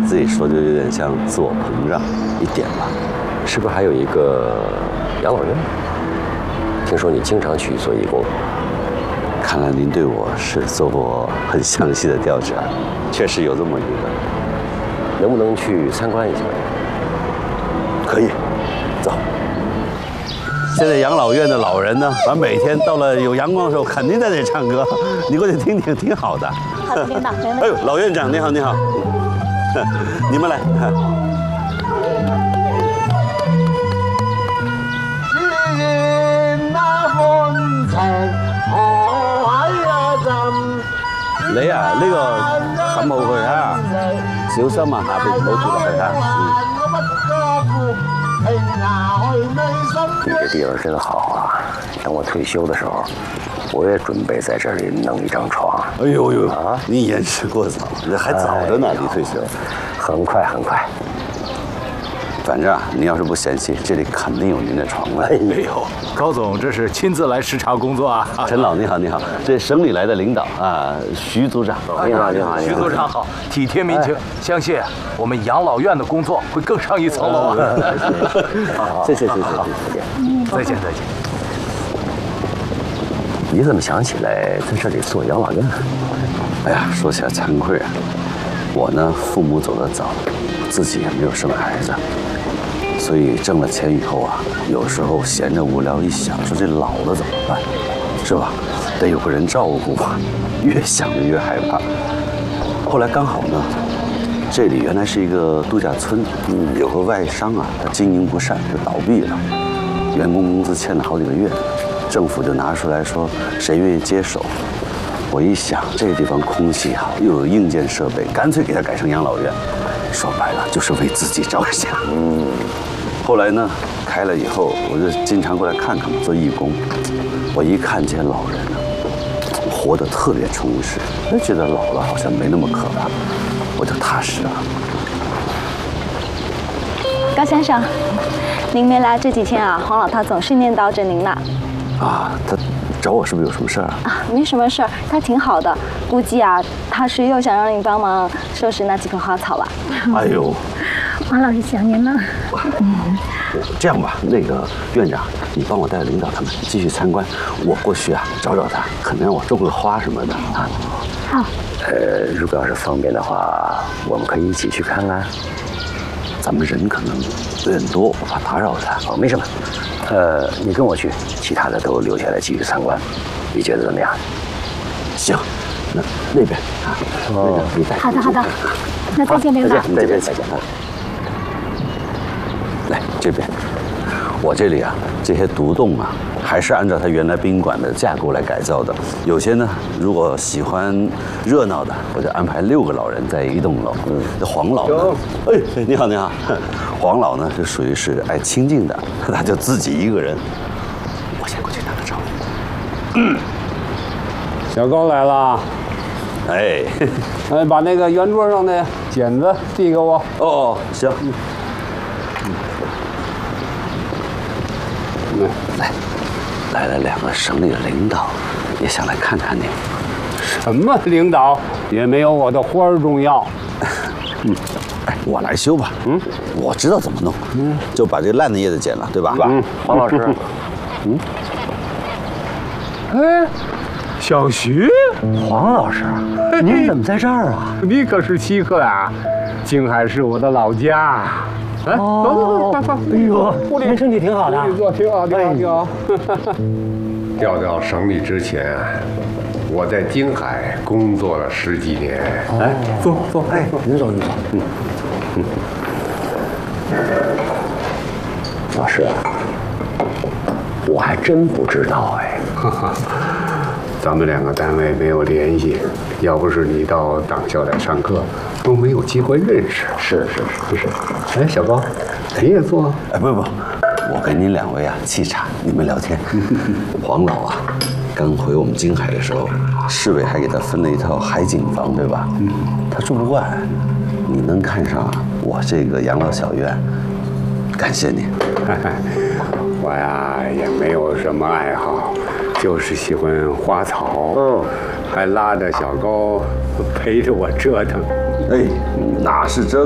自己说就有点像自我膨胀，一点吧。 是不是还有一个养老院？听说你经常去做义工。 看来您对我是做过很详细的调查，确实有这么一个。 能不能去参观一下？ 可以，走。现在养老院的老人呢，每天到了有阳光的时候，肯定在这里唱歌。你过去听听，挺好的。 好的，领导，没问题。 哎呦，老院长，你好，你好。你们来。你啊，呢個10號去啊，小心啊，下邊唔好跌落去啊。 你这地方真好啊！等我退休的时候，我也准备在这里弄一张床。 哎呦呦啊！你言之过早，这还早着呢，离退休。 很快很快。 反正啊，您要是不嫌弃，这里肯定有您的床位。 哎呦，高总这是亲自来视察工作啊！ 陈老，你好，你好，这省里来的领导啊，徐组长。 你好，你好， 徐组长好，体贴民情，相信我们养老院的工作会更上一层楼啊！ 谢谢， 再见。 你怎么想起来在这里做养老院？ 哎呀，说起来惭愧啊，我呢父母走得早，自己也没有生孩子。所以挣了钱以后啊，有时候闲着无聊一想，说这老了怎么办，是吧？得有个人照顾啊，越想就越害怕。后来刚好呢，这里原来是一个度假村，有个外商啊，他经营不善就倒闭了，员工工资欠了好几个月，政府就拿出来说谁愿意接手。我一想，这个地方空气好，又有硬件设备，干脆给它改成养老院。说白了就是为自己着想。后来呢，开了以后，我就经常过来看看嘛，做义工。我一看这些老人呢，活得特别充实，就觉得老了好像没那么可怕，我就踏实了。 高先生，您没来这几天啊，黄老他总是念叨着您呢。 啊，他找我是不是有什么事儿啊？ 啊，没什么事儿，他挺好的。估计啊，他是又想让您帮忙收拾那几棵花草吧。 哎呦， 黄老师想您了。 这样吧，那个院长，你帮我带领导他们继续参观，我过去啊找找他，可能让我种个花什么的啊。 好。 如果要是方便的话，我们可以一起去看看。 咱们人可能有点多，我怕打扰他。 哦，没什么。你跟我去，其他的都留下来继续参观。你觉得怎么样？ 行，那边啊，那个你带。 好的，那再见，领导。 再见。 来这边，我这里啊，这些独栋啊，还是按照它原来宾馆的架构来改造的。有些呢，如果喜欢热闹的，我就安排6个老人在一栋楼。这黄老呢，哎，你好。黄老呢是属于是爱清静的，他就自己一个人。我先过去打个招呼。 小高来了。 哎， 把那个圆桌上的剪子递给我。 哦，行。来了2个省里的领导，也想来看看你。 什么领导也没有我的花儿重要。 哎，我来修吧。我知道怎么弄。就把这烂的叶子剪了，对吧？ 黄老师。 哎，小徐， 黄老师，您怎么在这儿啊？ 你可是稀客啊！京海是我的老家。来，走。 哎呦，您身体挺好的。 挺好。 调到省里之前，我在京海工作了10几年。 哎，坐。哎，您坐。老师，我还真不知道哎。 咱们2个单位没有联系，要不是你到党校来上课，都没有机会认识。 是。 哎，小高，你也坐。 哎，不，我给您2位啊沏茶，你们聊天。黄老啊，刚回我们京海的时候，市委还给他分了一套海景房，对吧？他住不惯，你能看上我这个养老小院，感谢你。 我呀也没有什么爱好，就是喜欢花草。还拉着小高陪着我折腾。 哎，哪是折腾？